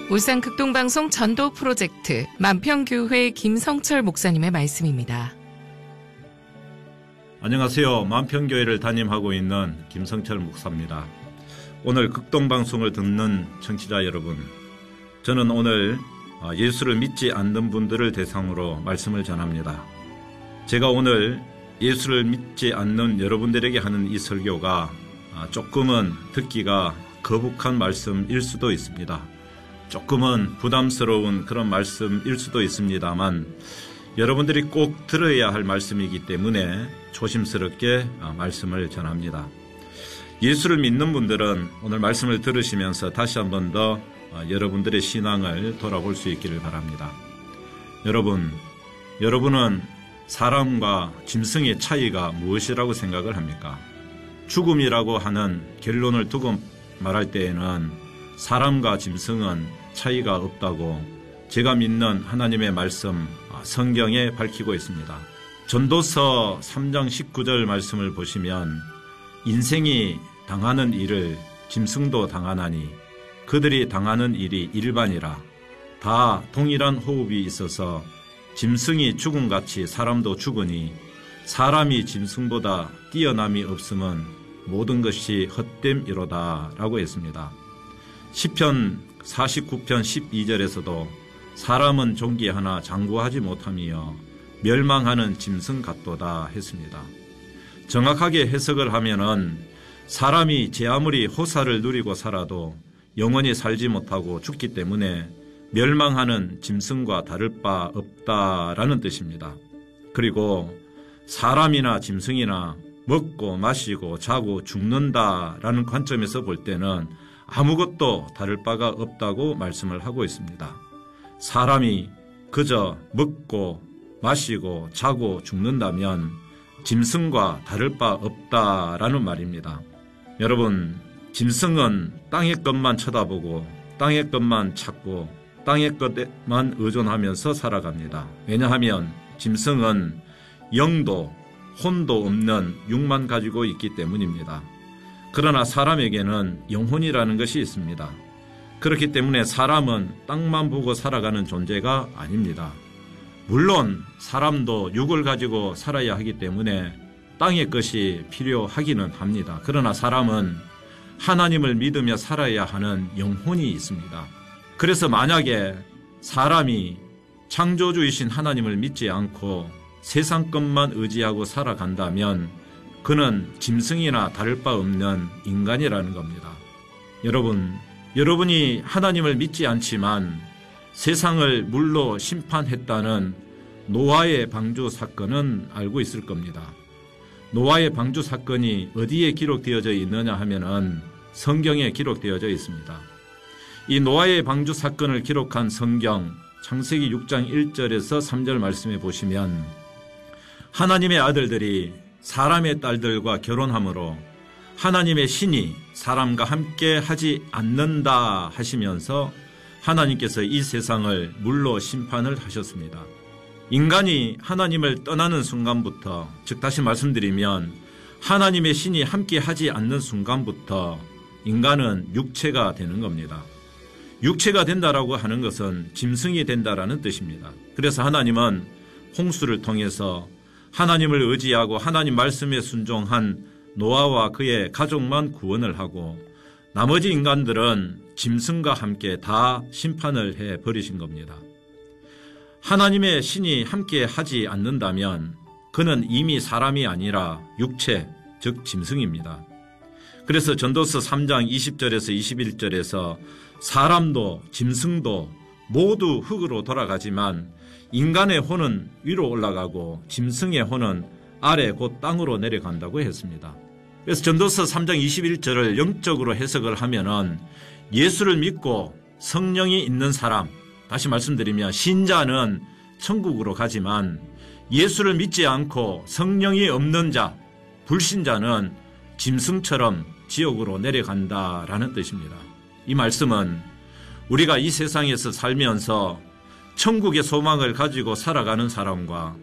울산 극동방송 전도 프로젝트 만평교회 김성철 목사님의 말씀입니다. 안녕하세요. 만평교회를 담임하고 있는 김성철 목사입니다. 오늘 극동방송을 듣는 청취자 여러분, 저는 오늘 예수를 믿지 않는 분들을 대상으로 말씀을 전합니다. 제가 오늘 예수를 믿지 않는 여러분들에게 하는 이 설교가 조금은 듣기가 거북한 말씀일 수도 있습니다. 조금은 부담스러운 그런 말씀일 수도 있습니다만 여러분들이 꼭 들어야 할 말씀이기 때문에 조심스럽게 말씀을 전합니다. 예수를 믿는 분들은 오늘 말씀을 들으시면서 다시 한 번 더 여러분들의 신앙을 돌아볼 수 있기를 바랍니다. 여러분은 사람과 짐승의 차이가 무엇이라고 생각을 합니까? 죽음이라고 하는 결론을 두고 말할 때에는 사람과 짐승은 차이가 없다고 제가 믿는 하나님의 말씀 성경에 밝히고 있습니다. 전도서 3장 19절 말씀을 보시면 인생이 당하는 일을 짐승도 당하나니 그들이 당하는 일이 일반이라. 다 동일한 호흡이 있어서 짐승이 죽음같이 사람도 죽으니 사람이 짐승보다 뛰어남이 없음은 모든 것이 헛됨이로다 라고 했습니다. 시편 49편 12절에서도 사람은 존귀하나 장구하지 못하며 멸망하는 짐승 같도다 했습니다. 정확하게 해석을 하면은 사람이 제 아무리 호사를 누리고 살아도 영원히 살지 못하고 죽기 때문에 멸망하는 짐승과 다를 바 없다라는 뜻입니다. 그리고 사람이나 짐승이나 먹고 마시고 자고 죽는다라는 관점에서 볼 때는 아무것도 다를 바가 없다고 말씀을 하고 있습니다. 사람이 그저 먹고 마시고 자고 죽는다면 짐승과 다를 바 없다라는 말입니다. 여러분, 짐승은 땅의 것만 쳐다보고 땅의 것만 찾고 땅의 것에만 의존하면서 살아갑니다. 왜냐하면 짐승은 영도 혼도 없는 육만 가지고 있기 때문입니다. 그러나 사람에게는 영혼이라는 것이 있습니다. 그렇기 때문에 사람은 땅만 보고 살아가는 존재가 아닙니다. 물론 사람도 육을 가지고 살아야 하기 때문에 땅의 것이 필요하기는 합니다. 그러나 사람은 하나님을 믿으며 살아야 하는 영혼이 있습니다. 그래서 만약에 사람이 창조주이신 하나님을 믿지 않고 세상 것만 의지하고 살아간다면 그는 짐승이나 다를 바 없는 인간이라는 겁니다. 여러분이 하나님을 믿지 않지만 세상을 물로 심판했다는 노아의 방주 사건은 알고 있을 겁니다. 노아의 방주 사건이 어디에 기록되어져 있느냐 하면은 성경에 기록되어져 있습니다. 이 노아의 방주 사건을 기록한 성경 창세기 6장 1절에서 3절 말씀에 보시면 하나님의 아들들이 사람의 딸들과 결혼함으로 하나님의 신이 사람과 함께 하지 않는다 하시면서 하나님께서 이 세상을 물로 심판을 하셨습니다. 인간이 하나님을 떠나는 순간부터, 즉 다시 말씀드리면 하나님의 신이 함께 하지 않는 순간부터 인간은 육체가 되는 겁니다. 육체가 된다라고 하는 것은 짐승이 된다라는 뜻입니다. 그래서 하나님은 홍수를 통해서 하나님을 의지하고 하나님 말씀에 순종한 노아와 그의 가족만 구원을 하고 나머지 인간들은 짐승과 함께 다 심판을 해버리신 겁니다. 하나님의 신이 함께 하지 않는다면 그는 이미 사람이 아니라 육체, 즉 짐승입니다. 그래서 전도서 3장 20절에서 21절에서 사람도 짐승도 모두 흙으로 돌아가지만 인간의 혼은 위로 올라가고 짐승의 혼은 아래 곧 땅으로 내려간다고 했습니다. 그래서 전도서 3장 21절을 영적으로 해석을 하면은 예수를 믿고 성령이 있는 사람, 다시 말씀드리면 신자는 천국으로 가지만 예수를 믿지 않고 성령이 없는 자, 불신자는 짐승처럼 지옥으로 내려간다라는 뜻입니다. 이 말씀은 우리가 이 세상에서 살면서 천국의 소망을 가지고 살아가는 사람과